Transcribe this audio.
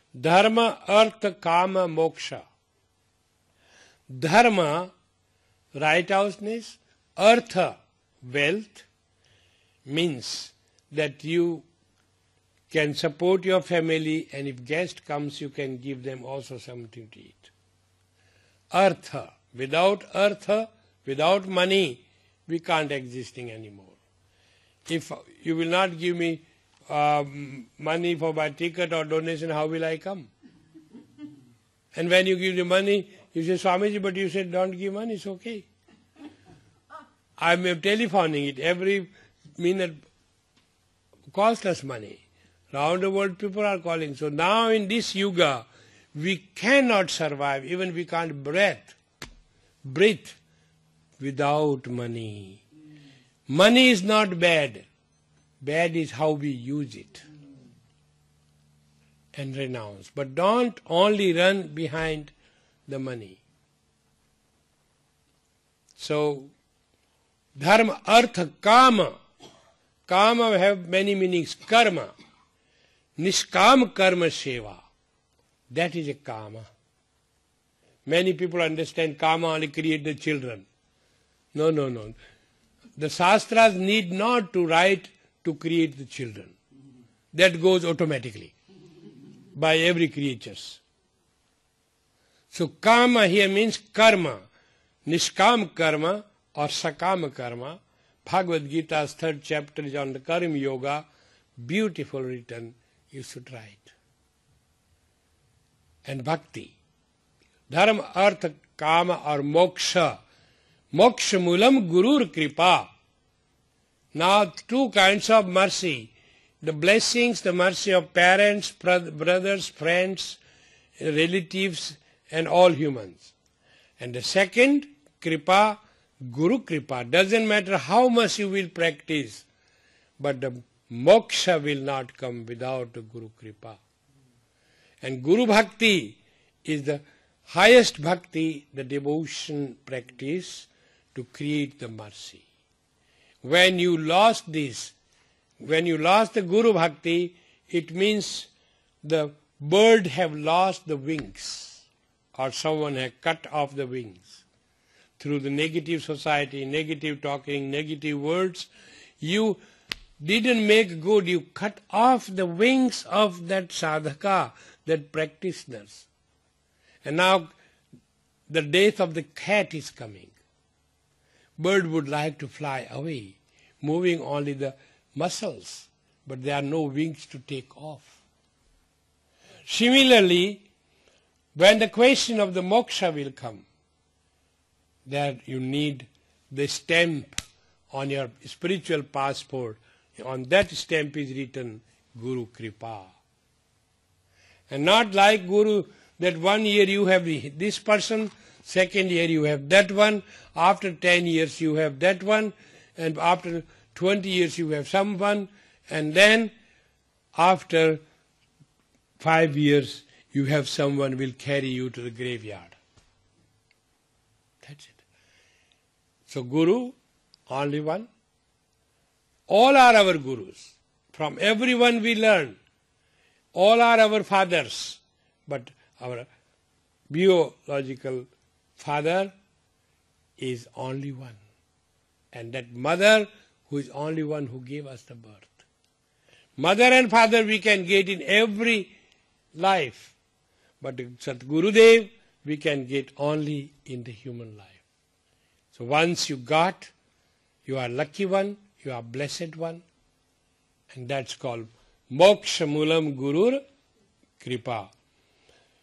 Dharma, artha, kama, moksha. Dharma, righteousness, artha, wealth, means that you can support your family, and if guest comes, you can give them also something to eat. Artha, without money, we can't existing anymore. If you will not give me money for my ticket or donation, how will I come? And when you give the money, you say, Swamiji, but you said don't give money, it's okay. I'm telephoning it every minute, cost us money. Round the world people are calling. So now in this yuga, we cannot survive, even we can't breathe without money. Money is not bad. Bad is how we use it and renounce. But don't only run behind the money. So, dharma, artha, kama. Kama have many meanings. Karma. Niskam karma seva. That is a kama. Many people understand kama only create the children. No. The Shastras need not to write to create the children. That goes automatically by every creature. So kama here means karma. Niskam karma or sakama karma. Bhagavad Gita's 3rd chapter is on the karma yoga. Beautiful written. You should write. And bhakti. Dharma, artha, kama or moksha. Moksha mulam gurur kripa. Now 2 kinds of mercy. The blessings, the mercy of parents, brothers, friends, relatives and all humans. And the second, kripa, guru kripa. Doesn't matter how much you will practice, but the moksha will not come without the guru kripa. And guru bhakti is the highest bhakti, the devotion practice to create the mercy. When you lost this, when you lost the guru bhakti, it means the bird have lost the wings, or someone has cut off the wings. Through the negative society, negative talking, negative words, you didn't make good, you cut off the wings of that sadhaka, that practitioners. And now the death of the cat is coming. Bird would like to fly away, moving only the muscles, but there are no wings to take off. Similarly, when the question of the moksha will come, that you need the stamp on your spiritual passport. On that stamp is written Guru Kripa. And not like Guru, that 1 year you have this person, 2nd year you have that one, after 10 years you have that one, and after 20 years you have someone, and then after 5 years you have someone will carry you to the graveyard. That's it. So Guru, only one. All are our gurus. From everyone we learn. All are our fathers. But our biological father is only one. And that mother who is only one who gave us the birth. Mother and father we can get in every life. But Satgurudev we can get only in the human life. So once you got, you are lucky one, you are blessed one. And that's called Moksha Mulam Gurur Kripa.